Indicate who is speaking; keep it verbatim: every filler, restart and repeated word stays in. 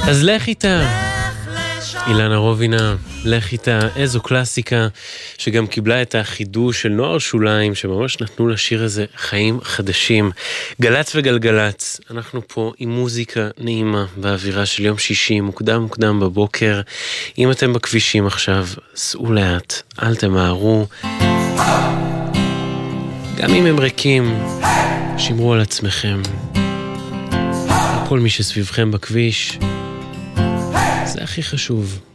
Speaker 1: אז לך איתה, אילנה רובינה, לך איתה, איזו קלאסיקה שגם קיבלה את החידוש של נוער שוליים שממש נתנו לשיר הזה חיים חדשים. גלץ וגלגלץ, אנחנו פה עם מוזיקה נעימה באווירה של יום שישי, מוקדם מוקדם בבוקר. אם אתם בכבישים עכשיו, סעו לאט, אל תמהרו, גם אם הם ריקים, שמרו על עצמכם. כל מי שסביבכם בכביש, זה הכי חשוב.